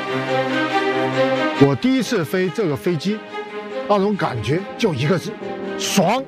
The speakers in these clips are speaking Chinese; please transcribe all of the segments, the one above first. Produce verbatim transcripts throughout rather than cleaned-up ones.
我第一次飞这个飞机，那种感觉就一个字：爽。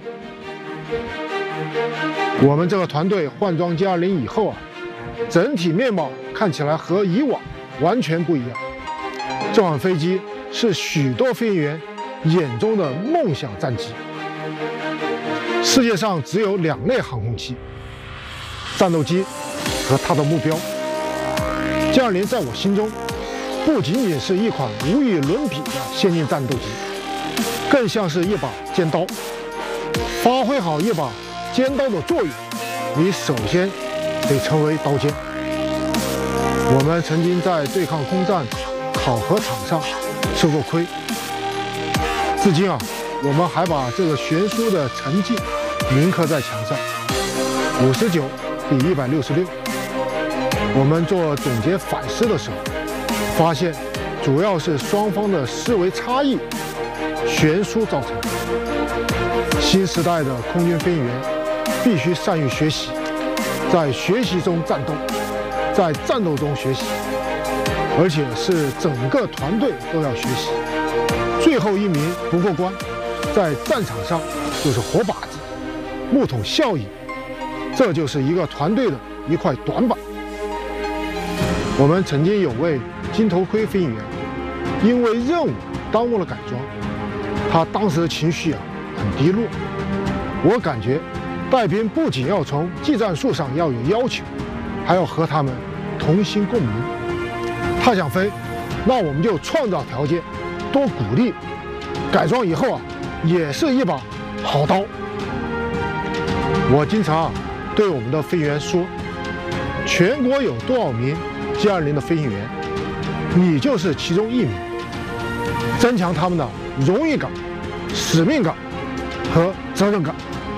我们这个团队换装 G 二零以后啊，整体面貌看起来和以往完全不一样。这款飞机是许多飞行员眼中的梦想战机。世界上只有两类航空器：战斗机和它的目标。G 二零在我心中不仅仅是一款无与伦比的先进战斗机，更像是一把尖刀。发挥好一把尖刀的作用，你首先得成为刀尖。我们曾经在对抗空战考核场上吃过亏，至今啊，我们还把这个悬殊的成绩铭刻在墙上。五十九比一百六十六。我们做总结反思的时候，发现主要是双方的思维差异悬殊造成的。新时代的空军飞行员必须善于学习，在学习中战斗，在战斗中学习，而且是整个团队都要学习。最后一名不过关，在战场上就是活靶子，木桶效应，这就是一个团队的一块短板。我们曾经有位金头盔飞行员，因为任务耽误了改装，他当时的情绪啊很低落。我感觉带兵不仅要从技战术上要有要求，还要和他们同心共鸣。他想飞，那我们就创造条件，多鼓励。改装以后啊，也是一把好刀。我经常啊对我们的飞行员说，全国有多少名G 二零的飞行员，你就是其中一名。增强他们的荣誉感、使命感和责任感。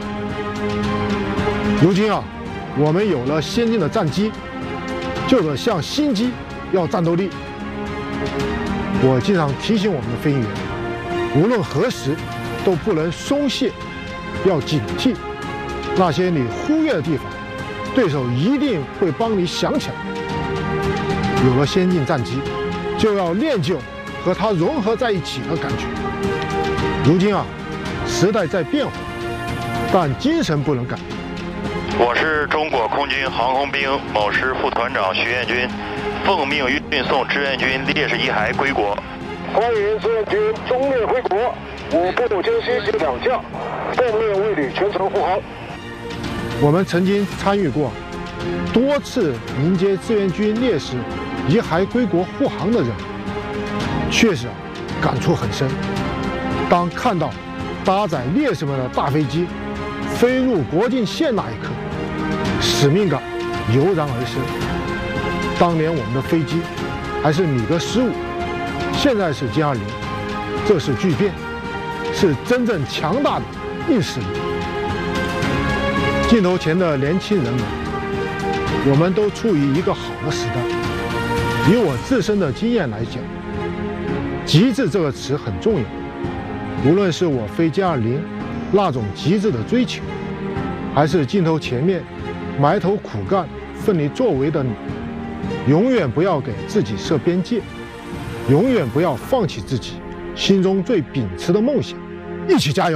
如今啊，我们有了先进的战机，就得像新机要战斗力。我经常提醒我们的飞行员，无论何时都不能松懈，要警惕那些你忽略的地方，对手一定会帮你想起来。有了先进战机，就要练就和它融合在一起的感觉。如今啊，时代在变化，但精神不能改变。 我是中国空军航空兵某师副团长徐彦军，奉命运送志愿军烈士遗骸归国。 欢迎志愿军忠烈归国，我部江西有两将，奉命为你全程护航。 我们曾经参与过多次迎接志愿军烈士遗骸归国护航的任务，确实啊，感触很深。当看到搭载烈士们的大飞机飞入国境线那一刻，使命感油然而生。当年我们的飞机还是米格十五，现在是 G 二零，这是巨变，是真正强大的硬实力。镜头前的年轻人们，我们都处于一个好的时代。以我自身的经验来讲，极致这个词很重要。无论是我飞 G 二零那种极致的追求，还是镜头前面埋头苦干、奋力作为的你，永远不要给自己设边界，永远不要放弃自己心中最秉持的梦想，一起加油！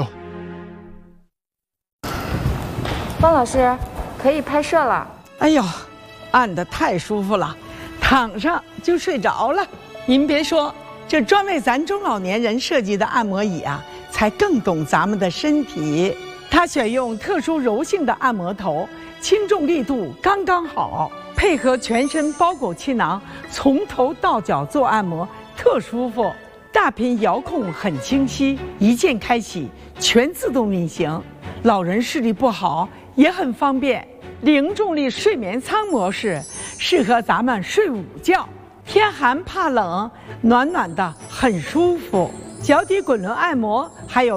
方老师，可以拍摄了。 哎呦，按得太舒服了，躺上就睡着了。您别说，这专为咱中老年人设计的按摩椅啊，才更懂咱们的身体。它选用特殊柔性的按摩头，轻重力度刚刚好，配合全身包裹气囊，从头到脚做按摩，特舒服。大屏遥控很清晰，一键开启，全自动运行。老人视力不好也很方便。零重力睡眠舱模式适合咱们睡午觉，天寒怕冷，暖暖的很舒服。脚底滚轮按摩还有